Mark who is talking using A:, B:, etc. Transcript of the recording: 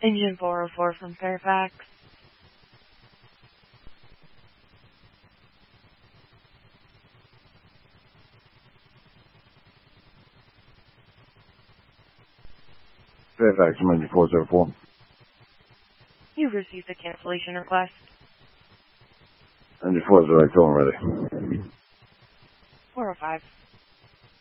A: Engine 404 from Fairfax.
B: Fairfax, Engine 404.
A: You've received a cancellation request.
B: Engine 404, ready.
A: 405.